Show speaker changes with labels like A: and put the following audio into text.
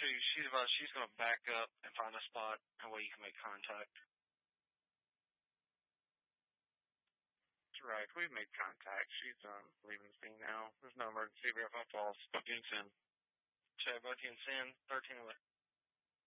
A: she's going to back up and find a spot where you can make contact.
B: That's right. We've made contact. She's leaving the scene now. There's no emergency. We have phone calls.
A: Both you and Sin. Check both you and Sin. 13 away.